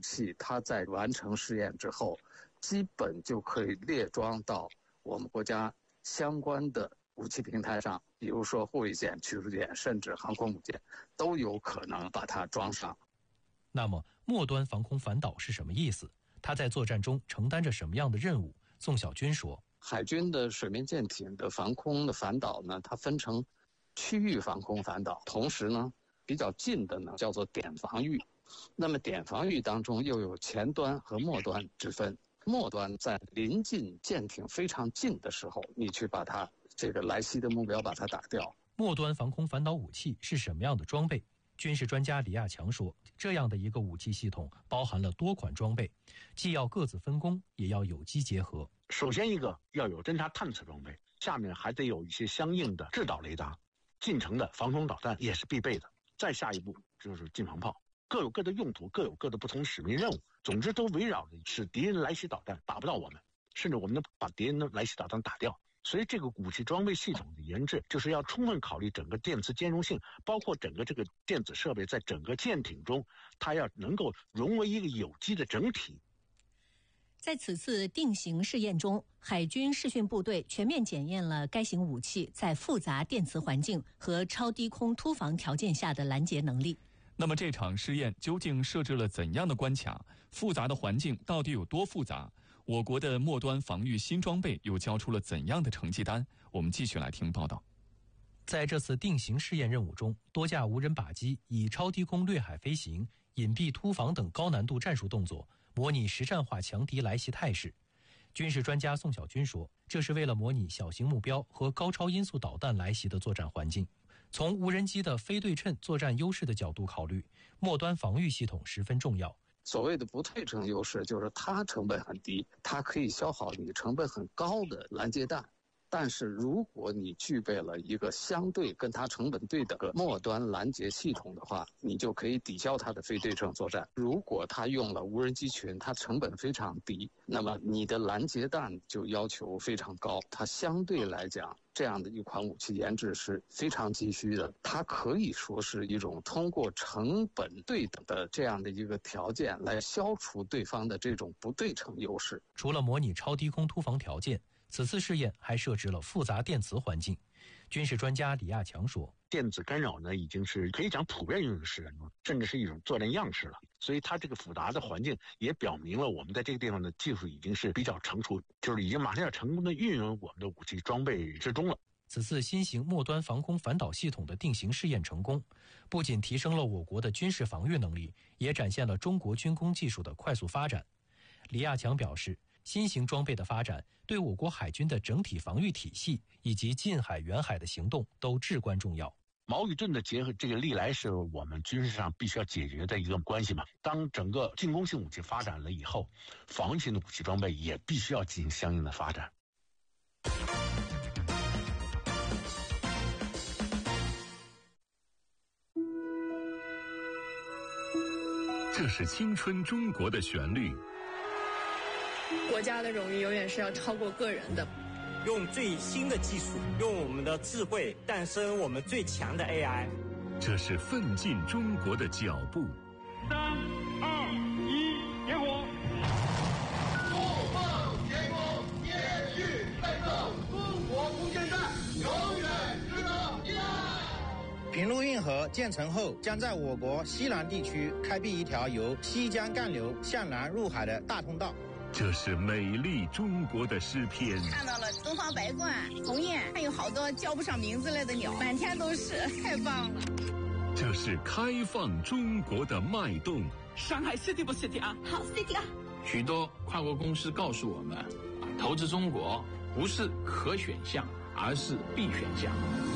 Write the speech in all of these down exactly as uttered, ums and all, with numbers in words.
器，它在完成试验之后，基本就可以列装到我们国家相关的武器平台上，比如说护卫舰、驱逐舰，甚至航空母舰，都有可能把它装上。 那么，末端防空反导是什么意思？它在作战中承担着什么样的任务？宋晓军说， 海军的水面舰艇的防空的反导呢，它分成区域防空反导，同时呢，比较近的呢叫做点防御。那么点防御当中又有前端和末端之分。末端在临近舰艇非常近的时候，你去把它这个来袭的目标把它打掉。 末端防空反导武器是什么样的装备？军事专家李亚强说，这样的一个武器系统包含了多款装备，既要各自分工，也要有机结合。 首先一个要有侦察探测装备，下面还得有一些相应的制导雷达，近程的防空导弹也是必备的。再下一步就是近防炮，各有各的用途，各有各的不同使命任务，总之都围绕着使敌人来袭导弹打不到我们，甚至我们能把敌人的来袭导弹打掉。所以这个武器装备系统的研制，就是要充分考虑整个电磁兼容性，包括整个这个电子设备在整个舰艇中，它要能够融为一个有机的整体。 在此次定型试验中，海军视讯部队全面检验了该型武器在复杂电磁环境和超低空突防条件下的拦截能力。 那么这场试验究竟设置了怎样的关卡？复杂的环境到底有多复杂？我国的末端防御新装备又交出了怎样的成绩单？我们继续来听报道。 在这次定型试验任务中，多架无人靶机以超低空掠海飞行、隐蔽突防等高难度战术动作，模拟实战化强敌来袭态势。军事专家宋晓军说，这是为了模拟小型目标和高超音速导弹来袭的作战环境。从无人机的非对称作战优势的角度考虑，末端防御系统十分重要。 所谓的不对称优势，就是它成本很低，它可以消耗你成本很高的拦截弹。但是如果你具备了一个相对跟它成本对等的末端拦截系统的话，你就可以抵消它的非对称作战。如果它用了无人机群，它成本非常低，那么你的拦截弹就要求非常高。它相对来讲，这样的一款武器研制是非常急需的。它可以说是一种通过成本对等的这样的一个条件来消除对方的这种不对称优势。 除了模拟超低空突防条件，此次试验还设置了复杂电磁环境。军事专家李亚强说， 电子干扰呢，已经是可以讲普遍用于实战中，甚至是一种作战样式了。所以它这个复杂的环境也表明了我们在这个地方的技术已经是比较成熟，就是已经马上要成功的运用我们的武器装备之中了。 此次新型末端防空反导系统的定型试验成功，不仅提升了我国的军事防御能力，也展现了中国军工技术的快速发展。李亚强表示，新型装备的发展对我国海军的整体防御体系以及近海远海的行动都至关重要。 矛与盾的结合，这个历来是我们军事上必须要解决的一个关系嘛。当整个进攻性武器发展了以后，防御性的武器装备也必须要进行相应的发展。 这是青春中国的旋律。 国家的荣誉永远是要超过个人的。 用最新的技术，用我们的智慧诞生我们最强的 A I。 这是奋进中国的脚步。 三二一，点火！ 不放天空，坚续奋斗，中国空间站永远值得依赖。 平陆运河建成后，将在我国西南地区开辟一条由西江干流向南入海的大通道。 这是美丽中国的诗篇。 看到了东方白鹳、鸿雁，还有好多叫不上名字来的鸟，满天都是，太棒了。 这是开放中国的脉动。 上海 city 不 city 啊？ 好 city 啊！ 许多跨国公司告诉我们，投资中国不是可选项，而是必选项。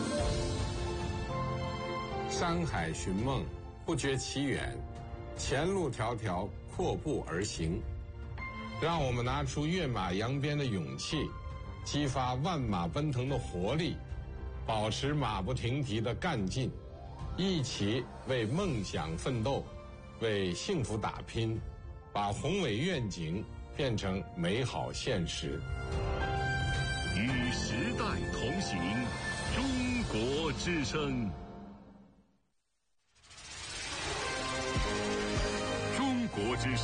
山海寻梦，不觉其远，前路迢迢，阔步而行。让我们拿出跃马扬鞭的勇气，激发万马奔腾的活力，保持马不停蹄的干劲，一起为梦想奋斗，为幸福打拼，把宏伟愿景变成美好现实。 与时代同行，中国之声。中国之声。